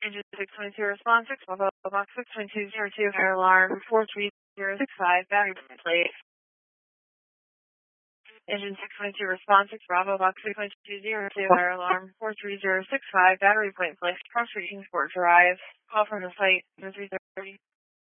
Engine 622 response 6 Bravo box 62202 fire alarm 43065 battery plate. Engine 622 response 6 Bravo box 62202 fire alarm 43065 battery plate place cross region Sport Drive. Call from the site 330.